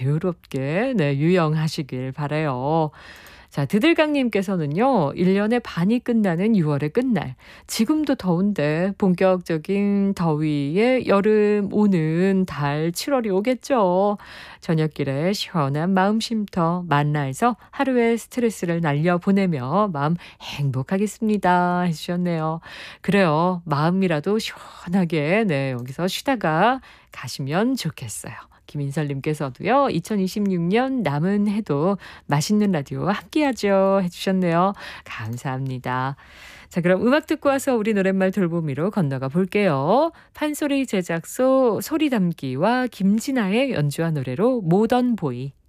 자유롭게 네 유영하시길 바라요. 자, 드들강님께서는요, 1년의 반이 끝나는 6월의 끝날. 지금도 더운데 본격적인 더위에 여름 오는 달 7월이 오겠죠. 저녁길에 시원한 마음 쉼터 만나에서 하루의 스트레스를 날려보내며 마음 행복하겠습니다. 해주셨네요. 그래요. 마음이라도 시원하게 네 여기서 쉬다가 가시면 좋겠어요. 김인설님께서도요. 2026년 남은 해도 맛있는 라디오 함께하죠 해주셨네요. 감사합니다. 자, 그럼 음악 듣고 와서 우리 노랫말 돌보미로 건너가 볼게요. 판소리 제작소 소리 담기와 김진아의 연주한 노래로 모던 보이.